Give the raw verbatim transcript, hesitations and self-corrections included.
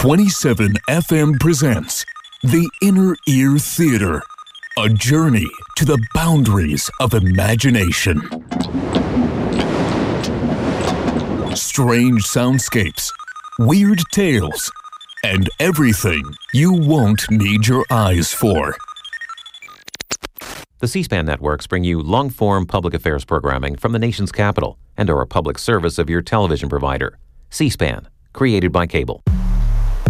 twenty-seven F M presents The Inner Ear Theater, a journey to the boundaries of imagination. Strange soundscapes, weird tales, and everything you won't need your eyes for. The C-SPAN networks bring you long-form public affairs programming from the nation's capital and are a public service of your television provider. C-SPAN, created by cable.